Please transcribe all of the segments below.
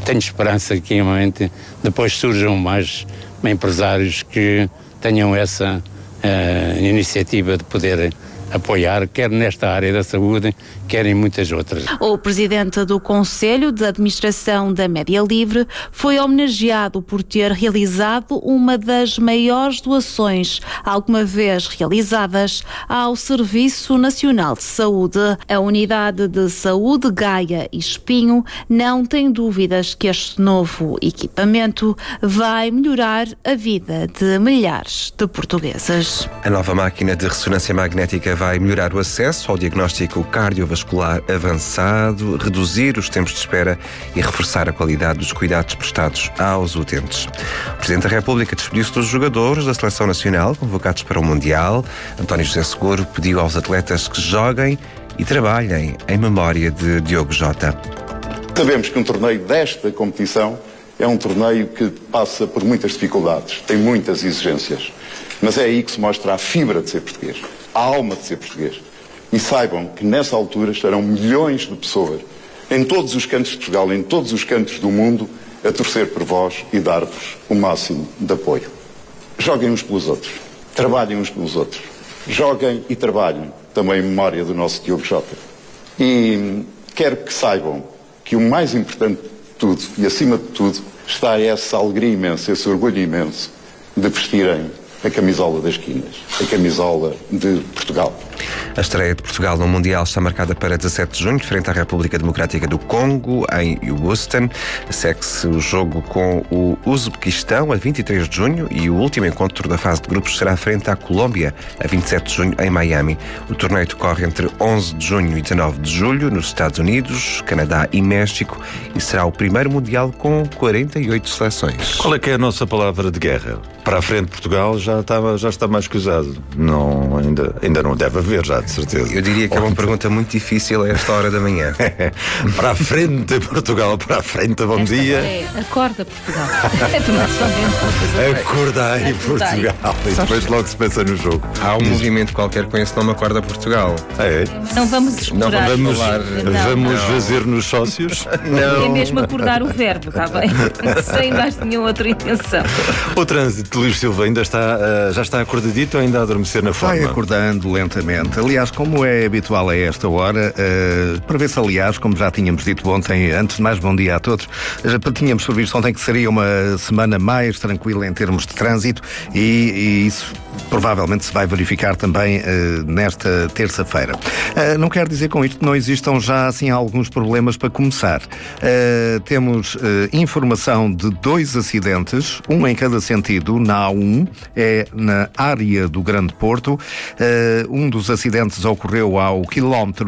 tenho esperança que realmente depois surjam mais empresários que tenham essa iniciativa de poder apoiar, quer nesta área da saúde, quer em muitas outras. O presidente do Conselho de Administração da Média Livre foi homenageado por ter realizado uma das maiores doações alguma vez realizadas ao Serviço Nacional de Saúde. A Unidade de Saúde Gaia e Espinho não tem dúvidas que este novo equipamento vai melhorar a vida de milhares de portugueses. A nova máquina de ressonância magnética vai melhorar o acesso ao diagnóstico cardiovascular avançado, reduzir os tempos de espera e reforçar a qualidade dos cuidados prestados aos utentes. O Presidente da República despediu-se dos jogadores da Seleção Nacional convocados para o Mundial. António José Seguro pediu aos atletas que joguem e trabalhem em memória de Diogo Jota. Sabemos que um torneio desta competição é um torneio que passa por muitas dificuldades, tem muitas exigências, mas é aí que se mostra a fibra de ser português, a alma de ser português. E saibam que nessa altura estarão milhões de pessoas, em todos os cantos de Portugal, em todos os cantos do mundo, a torcer por vós e dar-vos o máximo de apoio. Joguem uns pelos outros, trabalhem uns pelos outros, joguem e trabalhem também em memória do nosso Diogo Jota. E quero que saibam que o mais importante de tudo, e acima de tudo, está essa alegria imensa, esse orgulho imenso de vestirem a camisola das Quinas, a camisola de Portugal. A estreia de Portugal no Mundial está marcada para 17 de junho, frente à República Democrática do Congo, em Houston. Segue-se o jogo com o Uzbequistão a 23 de junho e o último encontro da fase de grupos será frente à Colômbia, a 27 de junho, em Miami. O torneio decorre entre 11 de junho e 19 de julho, nos Estados Unidos, Canadá e México, e será o primeiro Mundial com 48 seleções. Qual é que é a nossa palavra de guerra? Para a frente, Portugal já está mais que usado. Não, ainda não deve haver, já, de certeza. Eu diria que é uma pergunta muito difícil a esta hora da manhã. Para a frente, Portugal, para a frente, bom dia. Acorda, Portugal. Acordai, Portugal. E depois logo se pensa no jogo. Há um movimento qualquer com esse nome, Acorda Portugal. É. Não vamos explorar. Vamos fazer nos sócios? Não. É mesmo acordar o verbo, está bem? Sem mais nenhuma outra intenção. O trânsito, Luís Silva, ainda já está acordadito ou ainda a adormecer na forma? Vai acordando lentamente. Aliás, como é habitual a esta hora, prevê-se, aliás, como já tínhamos dito ontem, antes de mais, bom dia a todos, tínhamos previsto ontem que seria uma semana mais tranquila em termos de trânsito e isso provavelmente se vai verificar também nesta terça-feira. Não quero dizer com isto que não existam já assim alguns problemas para começar. Temos informação de 2 acidentes, um em cada sentido, na A1, é na área do Grande Porto. Um dos acidentes ocorreu ao quilómetro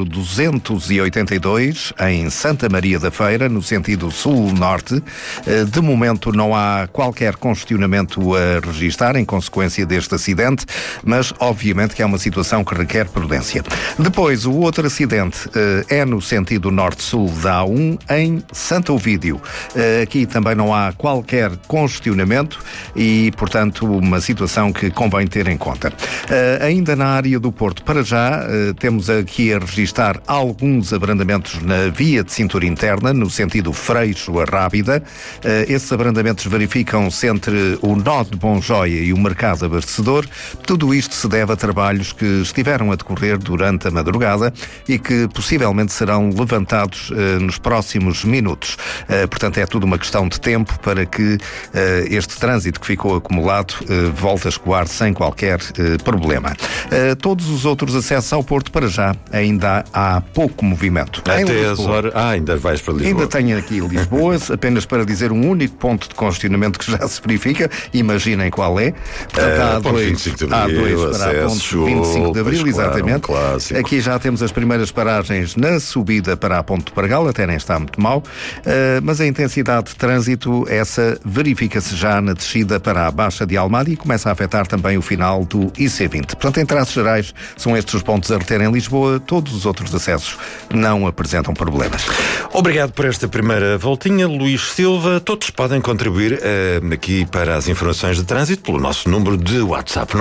282, em Santa Maria da Feira, no sentido sul-norte. De momento não há qualquer congestionamento a registar em consequência deste acidente, mas obviamente que é uma situação que requer prudência. Depois, o outro acidente é no sentido norte-sul da A1, em Santo Ovídio. Aqui também não há qualquer congestionamento e, portanto, uma situação que convém ter em conta. Ainda na área do Porto, para já, temos aqui a registar alguns abrandamentos na via de cintura interna, no sentido Freixo a Rábida. Esses abrandamentos verificam-se entre o nó de Bonjoia e o Mercado Abastecedor. Tudo isto se deve a trabalhos que estiveram a decorrer durante a madrugada e que possivelmente serão levantados nos próximos minutos. Portanto, é tudo uma questão de tempo para que este trânsito que ficou acumulado volte a escoar sem qualquer problema. Todos os outros acessos ao Porto, para já, ainda há pouco movimento. Até as horas... ainda vais para Lisboa. Ainda tenho aqui Lisboa, apenas para dizer um único ponto de congestionamento que já se verifica. Imaginem qual é. Portanto, há dois para a ponte 25 de Abril, exatamente. Aqui já temos as primeiras paragens na subida para a ponte de Pargal, até nem está muito mal, mas a intensidade de trânsito, essa verifica-se já na descida para a Baixa de Almada e começa a afetar também o final do IC20. Portanto, em traços gerais, são estes os pontos a reter em Lisboa. Todos os outros acessos não apresentam problemas. Obrigado por esta primeira voltinha, Luís Silva. Todos podem contribuir aqui para as informações de trânsito pelo nosso número de WhatsApp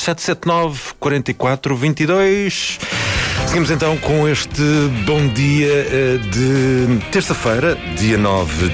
92779 4422. Seguimos então com este bom dia de terça-feira, dia 9